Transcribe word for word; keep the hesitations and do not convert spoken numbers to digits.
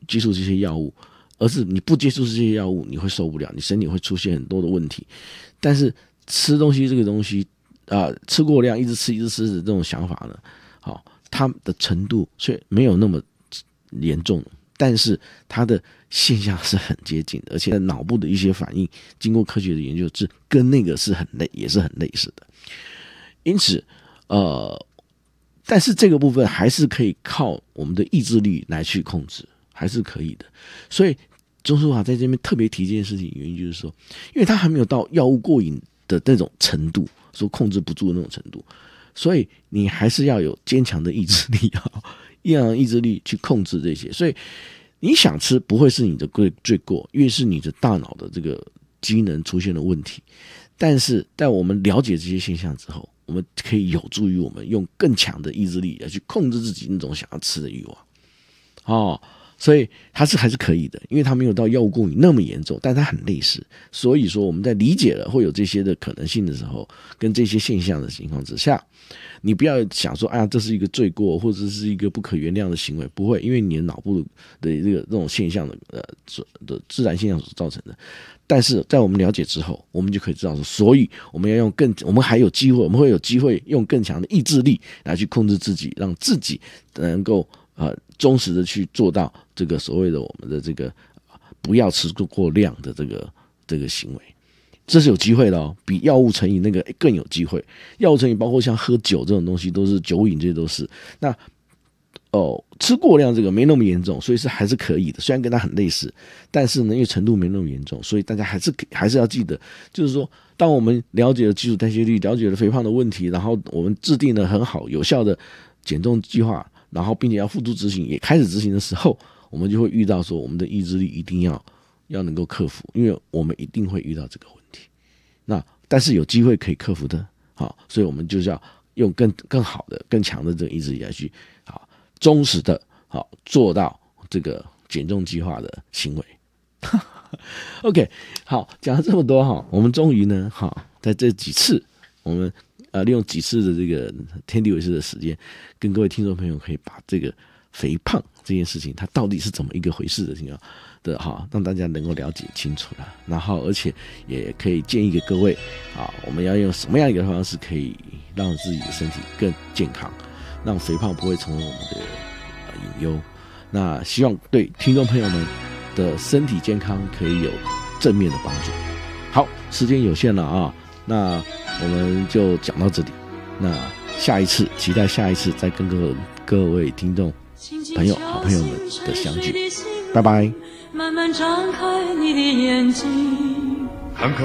接触这些药物，而是你不接触这些药物你会受不了，你身体会出现很多的问题。但是吃东西这个东西啊、呃，吃过量一直吃一直吃的这种想法呢，好，它的程度虽没有那么严重，但是它的现象是很接近的，而且脑部的一些反应经过科学的研究是跟那个是很类也是很类似的。因此呃但是这个部分还是可以靠我们的意志力来去控制，还是可以的。所以钟书华在这边特别提这件事情，原因就是说，因为他还没有到药物过瘾的那种程度，说控制不住的那种程度，所以你还是要有坚强的意志力啊，要有意志力去控制这些。所以你想吃不会是你的罪过，因为是你的大脑的这个机能出现了问题。但是在我们了解这些现象之后，我们可以有助于我们用更强的意志力来去控制自己那种想要吃的欲望。哦，所以它是还是可以的，因为它没有到药物过瘾那么严重，但它很类似。所以说我们在理解了会有这些的可能性的时候，跟这些现象的情况之下，你不要想说啊这是一个罪过或者是一个不可原谅的行为，不会，因为你的脑部的这个这种现象的呃的自然现象所造成的。但是在我们了解之后，我们就可以知道说，所以我们要用更，我们还有机会，我们会有机会用更强的意志力来去控制自己，让自己能够呃忠实的去做到这个所谓的我们的这个不要吃过量的这个这个行为，这是有机会的哦，比药物成瘾那个更有机会。药物成瘾包括像喝酒这种东西，都是酒瘾，这些都是那。哦，吃过量这个没那么严重，所以是还是可以的。虽然跟它很类似，但是呢，因为程度没那么严重，所以大家还是还是要记得，就是说，当我们了解了基础代谢率，了解了肥胖的问题，然后我们制定了很好有效的减重计划，然后并且要付诸执行，也开始执行的时候，我们就会遇到说，我们的意志力一定要要能够克服，因为我们一定会遇到这个问题。那但是有机会可以克服的，好，所以我们就是要用更更好的、更强的这个意志力来去好。忠实的好做到这个减重计划的行为。OK， 好，讲了这么多哈，我们终于呢，哈，在这几次我们呃利用几次的这个天地为师的时间，跟各位听众朋友可以把这个肥胖这件事情，它到底是怎么一个回事的情况的哈，让大家能够了解清楚了。然后，而且也可以建议给各位啊，我们要用什么样一个方式可以让自己的身体更健康。让肥胖不会成为我们的隐忧，那希望对听众朋友们的身体健康可以有正面的帮助。好，时间有限了啊，那我们就讲到这里。那下一次，期待下一次再跟各各位听众朋友、好朋友们的相聚。拜拜。慢慢张开你的眼睛，看看